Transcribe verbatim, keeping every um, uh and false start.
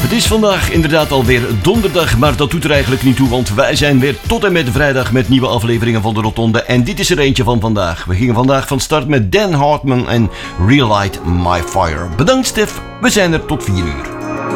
Het is vandaag inderdaad alweer donderdag, maar dat doet er eigenlijk niet toe, want wij zijn weer tot en met vrijdag met nieuwe afleveringen van de Rotonde. En dit is er eentje van vandaag. We gingen vandaag van start met Dan Hartman en Relight My Fire. Bedankt Stef, we zijn er tot vier uur.